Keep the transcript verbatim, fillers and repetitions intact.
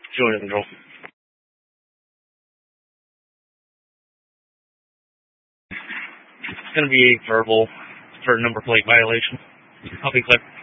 Join control. It's going to be verbal for number plate violation. I'll be clear.